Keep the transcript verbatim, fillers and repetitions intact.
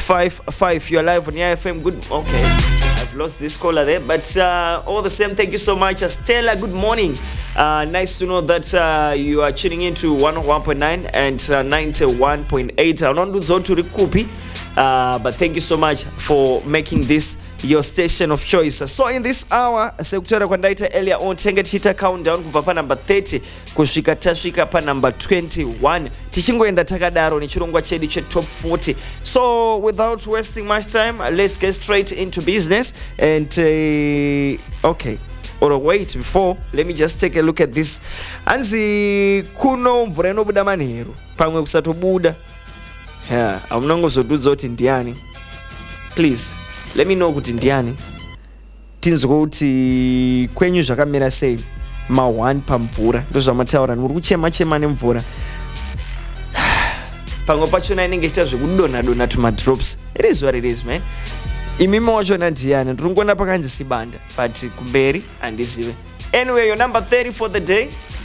five five. You're live on I F M. Good. Okay, I've lost this caller there, but uh, all the same, thank you so much, Stella. Good morning. Uh, nice to know that uh, you are tuning into one oh one point nine and uh, ninety-one point eight. Uh, but thank you so much for making this your station of choice. So in this hour, sekutara kwa ndaita earlier on, tenge tichita countdown kuva pa number thirty kusvika tasvika pa number twenty-one. Tichingoenda takadaro ni chirongwa chedu che top forty. So without wasting much time, let's get straight into business. And uh, okay, or wait, before, let me just take a look at this. Anzi kuno mvura inobuda manheru pamwe kusatobuda. Yeah, amunongozodudza kuti ndiani. Please let me know kuti ndiani. Tinzwa kuti kwenyu zvakamira sei ma one pamvura. Ndozvamataura muri kuchema chema nemvura. Pamwe pachona inenge ichita zvekudonha donha tuma drops. It is what it is, man. Imimi wachona ndiani. Ndiri kuona pakanzi Sibanda, but kumberi handizive. Anyway, your number thirty for the day.